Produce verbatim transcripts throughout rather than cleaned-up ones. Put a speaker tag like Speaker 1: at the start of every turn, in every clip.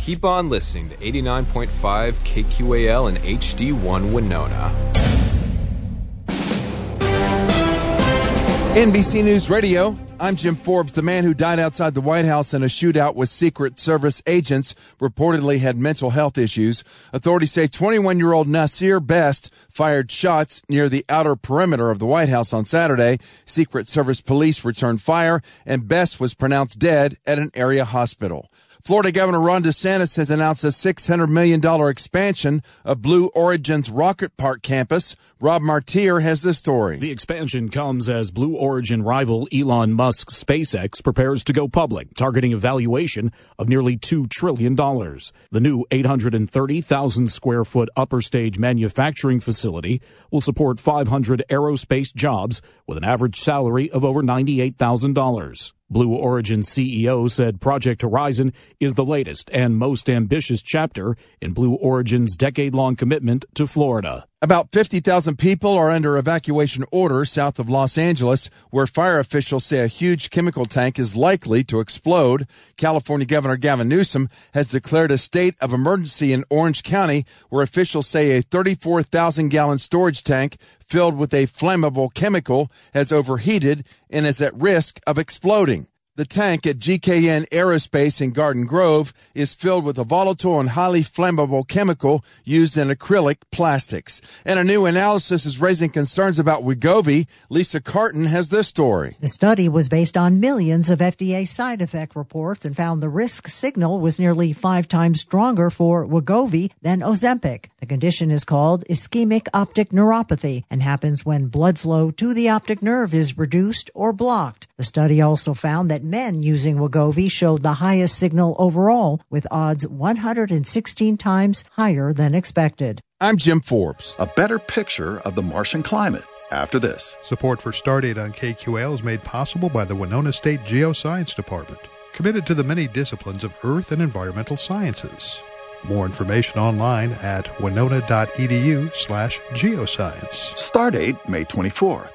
Speaker 1: Keep on listening to eighty-nine point five K Q A L and H D one Winona.
Speaker 2: N B C News Radio, I'm Jim Forbes. The man who died outside the White House in a shootout with Secret Service agents reportedly had mental health issues. Authorities say twenty-one-year-old Nasir Best fired shots near the outer perimeter of the White House on Saturday. Secret Service police returned fire, and Best was pronounced dead at an area hospital. Florida Governor Ron DeSantis has announced a six hundred million dollars expansion of Blue Origin's Rocket Park campus. Rob Martier has the story.
Speaker 3: The expansion comes as Blue Origin rival Elon Musk's SpaceX prepares to go public, targeting a valuation of nearly two trillion dollars. The new eight hundred thirty thousand square foot upper stage manufacturing facility will support five hundred aerospace jobs with an average salary of over ninety-eight thousand dollars. Blue Origin C E O said Project Horizon is the latest and most ambitious chapter in Blue Origin's decade-long commitment to Florida.
Speaker 2: About fifty thousand people are under evacuation orders south of Los Angeles, where fire officials say a huge chemical tank is likely to explode. California Governor Gavin Newsom has declared a state of emergency in Orange County, where officials say a thirty-four thousand gallon storage tank filled with a flammable chemical has overheated and is at risk of exploding. The tank at G K N Aerospace in Garden Grove is filled with a volatile and highly flammable chemical used in acrylic plastics. And a new analysis is raising concerns about Wegovy. Lisa Carton has this story.
Speaker 4: The study was based on millions of F D A side effect reports and found the risk signal was nearly five times stronger for Wegovy than Ozempic. The condition is called ischemic optic neuropathy and happens when blood flow to the optic nerve is reduced or blocked. The study also found that men using Wegovy showed the highest signal overall, with odds one hundred sixteen times higher than expected.
Speaker 2: I'm Jim Forbes.
Speaker 5: A better picture of the Martian climate after this.
Speaker 6: Support for Stardate on K Q A L is made possible by the Winona State Geoscience Department, committed to the many disciplines of earth and environmental sciences. More information online at winona.edu slash geoscience.
Speaker 5: Stardate, May twenty-fourth.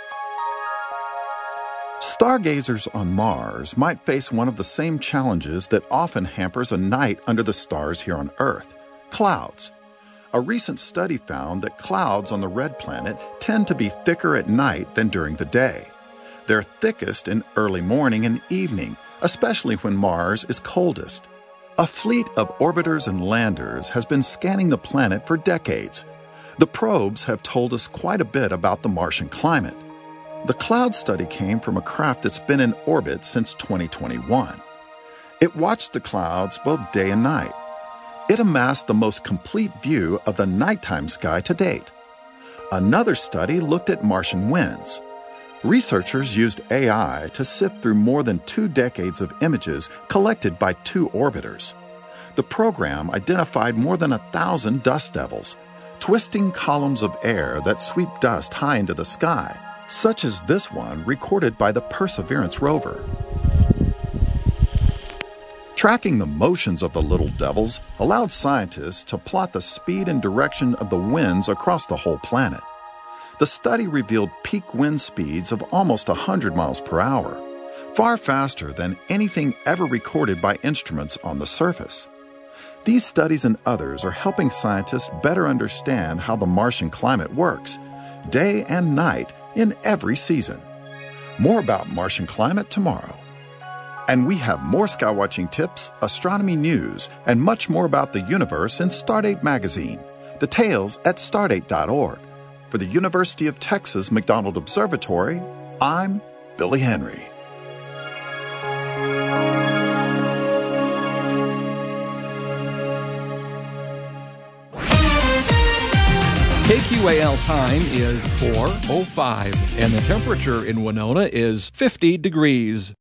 Speaker 5: Stargazers on Mars might face one of the same challenges that often hampers a night under the stars here on Earth: clouds. A recent study found that clouds on the red planet tend to be thicker at night than during the day. They're thickest in early morning and evening, especially when Mars is coldest. A fleet of orbiters and landers has been scanning the planet for decades. The probes have told us quite a bit about the Martian climate. The cloud study came from a craft that's been in orbit since twenty twenty-one. It watched the clouds both day and night. It amassed the most complete view of the nighttime sky to date. Another study looked at Martian winds. Researchers used A I to sift through more than two decades of images collected by two orbiters. The program identified more than a thousand dust devils, twisting columns of air that sweep dust high into the sky, such as this one recorded by the Perseverance rover. Tracking the motions of the little devils allowed scientists to plot the speed and direction of the winds across the whole planet. The study revealed peak wind speeds of almost one hundred miles per hour, far faster than anything ever recorded by instruments on the surface. These studies and others are helping scientists better understand how the Martian climate works, day and night, in every season. More about Martian climate tomorrow. And we have more skywatching tips, astronomy news, and much more about the universe in Stardate magazine. Details at stardate dot org. For the University of Texas McDonald Observatory, I'm Billy Henry.
Speaker 7: K Q A L time is four oh five, and the temperature in Winona is fifty degrees.